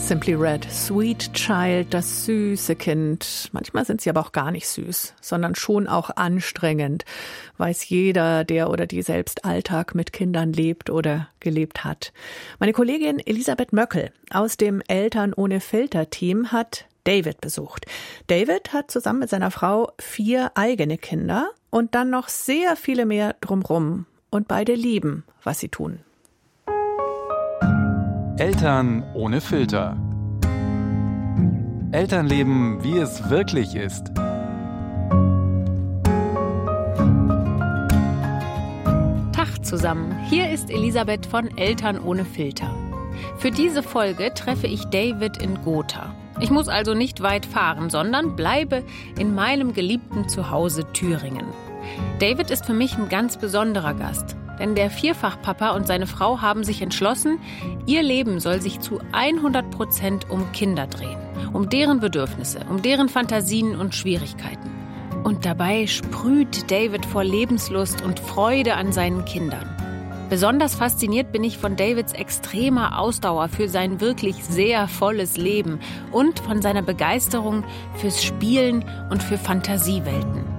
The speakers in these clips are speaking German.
Simply Red, Sweet Child, das süße Kind. Manchmal sind sie aber auch gar nicht süß, sondern schon auch anstrengend. Weiß jeder, der oder die selbst Alltag mit Kindern lebt oder gelebt hat. Meine Kollegin Elisabeth Möckel aus dem Eltern ohne Filter-Team hat David besucht. David hat zusammen mit seiner Frau 4 eigene Kinder und dann noch sehr viele mehr drumrum. Und beide lieben, was sie tun. Eltern ohne Filter. Elternleben, wie es wirklich ist. Tag zusammen, hier ist Elisabeth von Eltern ohne Filter. Für diese Folge treffe ich David in Gotha. Ich muss also nicht weit fahren, sondern bleibe in meinem geliebten Zuhause Thüringen. David ist für mich ein ganz besonderer Gast. Denn der Vierfachpapa und seine Frau haben sich entschlossen, ihr Leben soll sich zu 100% um Kinder drehen. Um deren Bedürfnisse, um deren Fantasien und Schwierigkeiten. Und dabei sprüht David vor Lebenslust und Freude an seinen Kindern. Besonders fasziniert bin ich von Davids extremer Ausdauer für sein wirklich sehr volles Leben und von seiner Begeisterung fürs Spielen und für Fantasiewelten.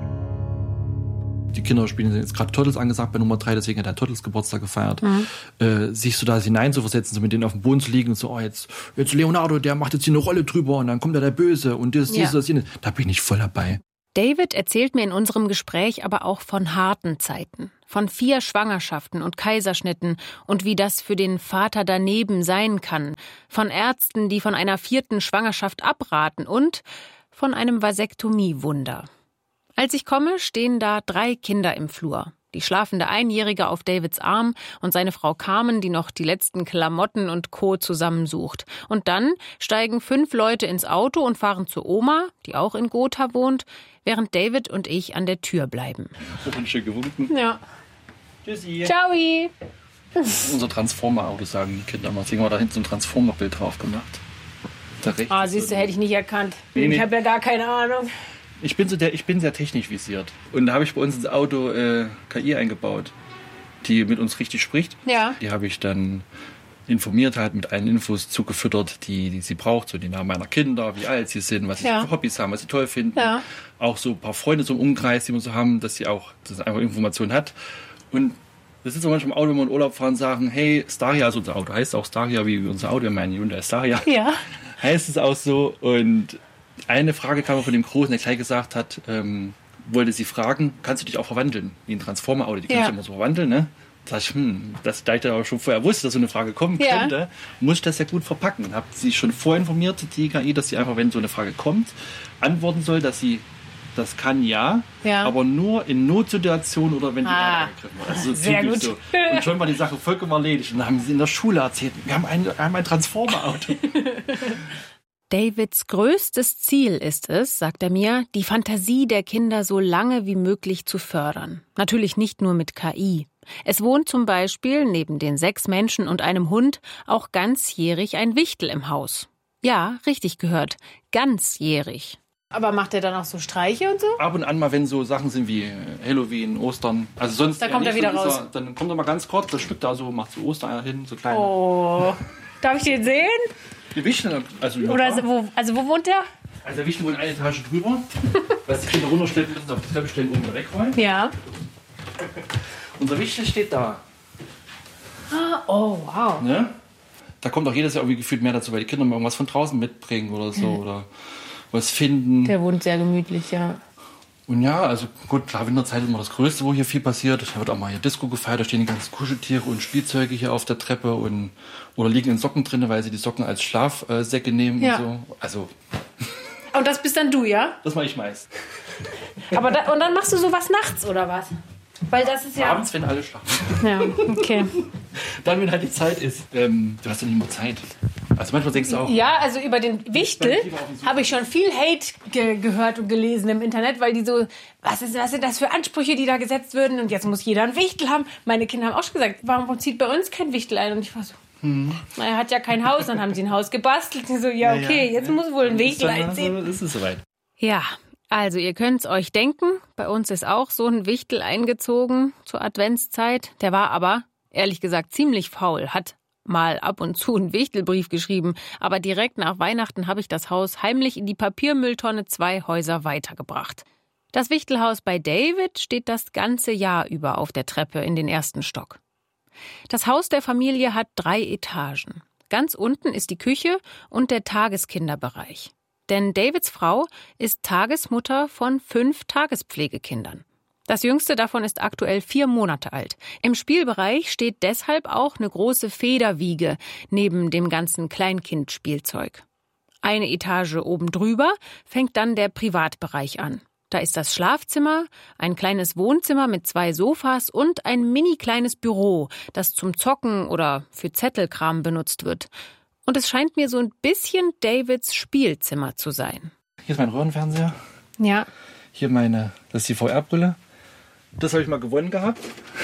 Die Kinder spielen jetzt gerade Turtles angesagt bei Nummer 3, deswegen hat er Turtles Geburtstag gefeiert. Sich so da hineinzuversetzen, so mit denen auf dem Boden zu liegen und so, jetzt Leonardo, der macht jetzt hier eine Rolle drüber und dann kommt da der Böse und das, jenes. Da bin ich voll dabei. David erzählt mir in unserem Gespräch aber auch von harten Zeiten, von 4 Schwangerschaften und Kaiserschnitten und wie das für den Vater daneben sein kann, von Ärzten, die von einer 4. Schwangerschaft abraten und von einem Vasektomiewunder. Als ich komme, stehen da 3 Kinder im Flur. Die schlafende Einjährige auf Davids Arm und seine Frau Carmen, die noch die letzten Klamotten und Co. zusammensucht. Und dann steigen 5 Leute ins Auto und fahren zur Oma, die auch in Gotha wohnt, während David und ich an der Tür bleiben. Schön gewunken. Ja. Tschüssi. Ciao. Unser Transformer-Auto, sagen die Kinder mal. Deswegen haben wir da hinten so ein Transformer-Bild drauf gemacht. Da rechts. Ah, siehst du, hätte ich nicht erkannt. Nee. Ich habe ja gar keine Ahnung. Ich bin sehr technisch visiert. Und da habe ich bei uns ins Auto KI eingebaut, die mit uns richtig spricht. Ja. Die habe ich dann informiert, halt mit allen Infos zugefüttert, die sie braucht. So die Namen meiner Kinder, wie alt sie sind, was sie für Hobbys haben, was sie toll finden. Ja. Auch so ein paar Freunde so im Umkreis, die wir so haben, dass sie auch einfach Informationen hat. Und das ist so manchmal im Auto, wenn wir in Urlaub fahren, sagen, hey, Staria ist unser Auto. Heißt auch Staria wie unser Auto, mein Hyundai Staria. Ja. Heißt es auch so. Und eine Frage kam von dem Großen, der gleich gesagt hat, wollte sie fragen, kannst du dich auch verwandeln? Wie ein Transformer-Auto, die kannst du immer so verwandeln, ne? Da sag ich, da ich aber schon vorher wusste, dass so eine Frage kommen könnte, muss ich das ja gut verpacken. Und habe sie schon vorinformiert, die KI, dass sie einfach, wenn so eine Frage kommt, antworten soll, dass sie das kann, aber nur in Notsituationen oder wenn die gerade angegriffen wird. Also so sehr gut. So. Und schon war die Sache vollkommen erledigt. Und dann haben sie in der Schule erzählt, wir haben ein Transformer-Auto. Davids größtes Ziel ist es, sagt er mir, die Fantasie der Kinder so lange wie möglich zu fördern. Natürlich nicht nur mit KI. Es wohnt zum Beispiel neben den 6 Menschen und einem Hund auch ganzjährig ein Wichtel im Haus. Ja, richtig gehört, ganzjährig. Aber macht er dann auch so Streiche und so? Ab und an mal, wenn so Sachen sind wie Halloween, Ostern. Also sonst da kommt er wieder raus. Dann kommt er mal ganz kurz, das schmückt da so, macht so Ostereier hin, so kleine. Oh, darf ich den sehen? Die Wichteln, also oder wo wohnt der? Also der Wichtel wohnt eine Etage drüber. Was die Kinder runterstellen müssen, auf die Treppe stellen, oben wegräumen. Ja. Unser Wichtel steht da. Oh, wow. Ne? Da kommt auch jedes Jahr irgendwie gefühlt mehr dazu, weil die Kinder mal irgendwas von draußen mitbringen oder so. Oder was finden. Der wohnt sehr gemütlich, ja. Und ja, also gut, klar, Winterzeit ist immer das Größte, wo hier viel passiert. Da wird auch mal hier Disco gefeiert, da stehen die ganzen Kuscheltiere und Spielzeuge hier auf der Treppe oder liegen in Socken drin, weil sie die Socken als Schlafsäcke nehmen und so. Also. Und das bist dann du, ja? Das mache ich meist. Aber und dann machst du sowas nachts, oder was? Weil das ist ja... Abends, wenn alle schlafen. Ja, okay. Dann, wenn halt die Zeit ist. Du hast ja nicht mehr Zeit. Also manchmal denkst du auch... Ja, also über den Wichtel habe ich schon viel Hate gehört und gelesen im Internet, weil die so, was sind das für Ansprüche, die da gesetzt würden und jetzt muss jeder ein Wichtel haben. Meine Kinder haben auch schon gesagt, warum zieht bei uns kein Wichtel ein? Und ich war so, er hat ja kein Haus, dann haben sie ein Haus gebastelt. Und so, jetzt muss wohl ein Wichtel einziehen. Ist es soweit. Ja, also ihr könnt's euch denken, bei uns ist auch so ein Wichtel eingezogen zur Adventszeit. Der war aber, ehrlich gesagt, ziemlich faul, hat mal ab und zu einen Wichtelbrief geschrieben, aber direkt nach Weihnachten habe ich das Haus heimlich in die Papiermülltonne 2 Häuser weitergebracht. Das Wichtelhaus bei David steht das ganze Jahr über auf der Treppe in den 1. Stock. Das Haus der Familie hat 3 Etagen. Ganz unten ist die Küche und der Tageskinderbereich. Denn Davids Frau ist Tagesmutter von 5 Tagespflegekindern. Das jüngste davon ist aktuell 4 Monate alt. Im Spielbereich steht deshalb auch eine große Federwiege neben dem ganzen Kleinkindspielzeug. Eine Etage oben drüber fängt dann der Privatbereich an. Da ist das Schlafzimmer, ein kleines Wohnzimmer mit 2 Sofas und ein mini kleines Büro, das zum Zocken oder für Zettelkram benutzt wird. Und es scheint mir so ein bisschen Davids Spielzimmer zu sein. Hier ist mein Röhrenfernseher. Ja. Hier das ist die VR-Brille. Das habe ich mal gewonnen gehabt.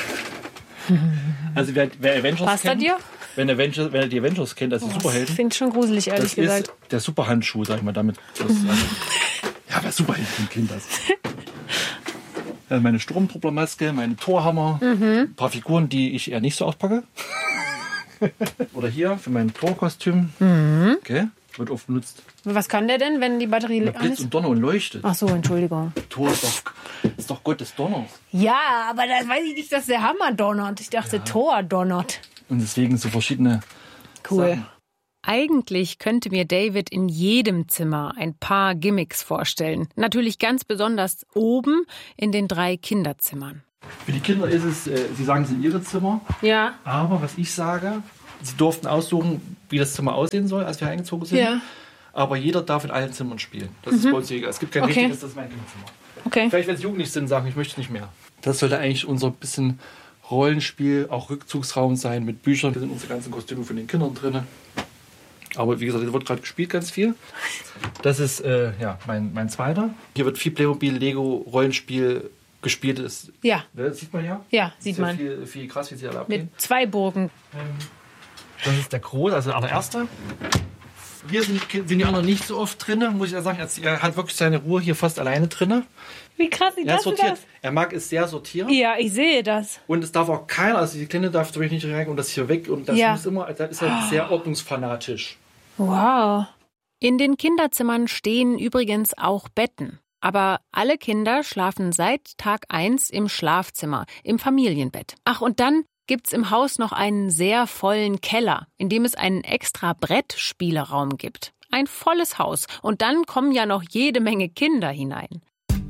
Also wer Avengers Passt kennt, dir? wenn ihr die Avengers kennt, also Superhelden. Das klingt schon gruselig, ehrlich gesagt. Das ist der Superhandschuh, sag ich mal, damit. Ja, bei Superhelden klingt das. Meine Sturmtrupplermaske, meine Torhammer, ein paar Figuren, die ich eher nicht so auspacke. Oder hier für mein Torkostüm. Okay, wird oft benutzt. Was kann der denn, wenn die Batterie an Blitz ist? und Donner und leuchtet. Ach so, Entschuldigung. Tor ist doch Gott des Donners. Ja, aber das weiß ich nicht, dass der Hammer donnert. Ich dachte, Thor donnert. Und deswegen so verschiedene Sachen. Eigentlich könnte mir David in jedem Zimmer ein paar Gimmicks vorstellen. Natürlich ganz besonders oben in den 3 Kinderzimmern. Für die Kinder ist es, sie sagen, es sind ihre Zimmer. Ja. Aber was ich sage, sie durften aussuchen, wie das Zimmer aussehen soll, als wir eingezogen sind. Ja. Aber jeder darf in allen Zimmern spielen. Das ist bei uns egal. Es gibt kein richtiges, das ist mein Kinderzimmer. Okay. Vielleicht, wenn sie jugendlich sind, sagen, ich möchte nicht mehr. Das sollte eigentlich unser bisschen Rollenspiel, auch Rückzugsraum sein mit Büchern. Da sind unsere ganzen Kostüme von den Kindern drin. Aber wie gesagt, es wird gerade gespielt ganz viel. Das ist mein zweiter. Hier wird viel Playmobil, Lego, Rollenspiel gespielt. Ja. Das sieht man ja. Ja, sieht man. Viel krass, wie sie alle abgehen. Mit 2 Burgen. Das ist der große, also der allererste. Hier sind die anderen nicht so oft drin, muss ich ja sagen. Er hat wirklich seine Ruhe hier fast alleine drin. Wie krass sieht das sortiert. aus? Er mag es sehr sortieren. Ja, ich sehe das. Und es darf auch keiner, also die Kleine darf natürlich nicht rein und das hier weg. Und das ist halt sehr ordnungsfanatisch. Wow. In den Kinderzimmern stehen übrigens auch Betten. Aber alle Kinder schlafen seit Tag 1 im Schlafzimmer, im Familienbett. Ach, und dann gibt's im Haus noch einen sehr vollen Keller, in dem es einen extra Brettspieleraum gibt. Ein volles Haus. Und dann kommen ja noch jede Menge Kinder hinein.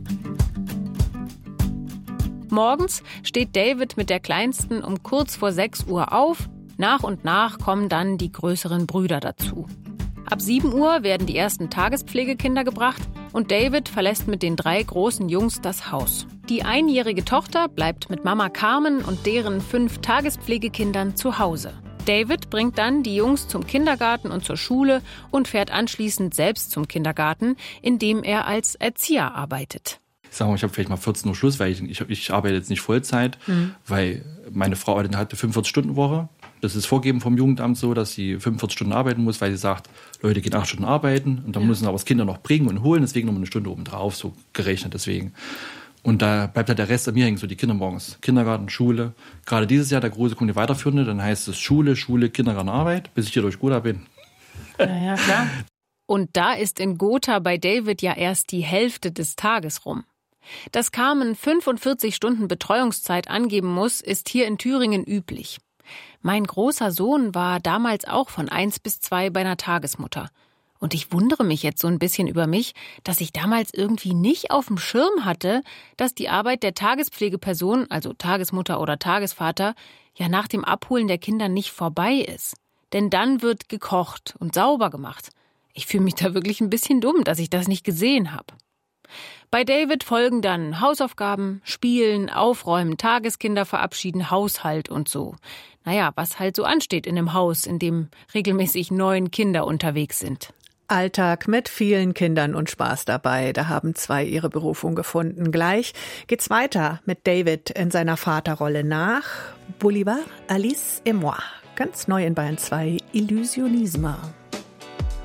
Morgens steht David mit der Kleinsten um kurz vor 6 Uhr auf. Nach und nach kommen dann die größeren Brüder dazu. Ab 7 Uhr werden die ersten Tagespflegekinder gebracht und David verlässt mit den 3 großen Jungs das Haus. Die 1-jährige Tochter bleibt mit Mama Carmen und deren 5 Tagespflegekindern zu Hause. David bringt dann die Jungs zum Kindergarten und zur Schule und fährt anschließend selbst zum Kindergarten, in dem er als Erzieher arbeitet. Ich sage mal, ich habe vielleicht mal 14 Uhr Schluss, weil ich arbeite jetzt nicht Vollzeit, weil meine Frau hat eine 45-Stunden-Woche. Das ist vorgegeben vom Jugendamt so, dass sie 45 Stunden arbeiten muss, weil sie sagt, Leute gehen 8 Stunden arbeiten und dann müssen aber das Kinder noch bringen und holen, deswegen nochmal eine Stunde obendrauf, so gerechnet deswegen. Und da bleibt halt der Rest an mir hängen, so die Kinder morgens. Kindergarten, Schule. Gerade dieses Jahr, der Große kommt die Weiterführende, dann heißt es Schule, Kindergarten, Arbeit, bis ich hier durch Gotha bin. Ja, klar. Und da ist in Gotha bei David ja erst die Hälfte des Tages rum. Dass Carmen 45 Stunden Betreuungszeit angeben muss, ist hier in Thüringen üblich. Mein großer Sohn war damals auch von 1 bis 2 bei einer Tagesmutter. Und ich wundere mich jetzt so ein bisschen über mich, dass ich damals irgendwie nicht auf dem Schirm hatte, dass die Arbeit der Tagespflegeperson, also Tagesmutter oder Tagesvater, ja nach dem Abholen der Kinder nicht vorbei ist. Denn dann wird gekocht und sauber gemacht. Ich fühle mich da wirklich ein bisschen dumm, dass ich das nicht gesehen habe. Bei David folgen dann Hausaufgaben, Spielen, Aufräumen, Tageskinder verabschieden, Haushalt und so. Naja, was halt so ansteht in einem Haus, in dem regelmäßig 9 Kinder unterwegs sind. Alltag mit vielen Kindern und Spaß dabei. Da haben 2 ihre Berufung gefunden. Gleich geht's weiter mit David in seiner Vaterrolle nach Bolivar, Alice et moi. Ganz neu in Bayern 2, Illusionisme.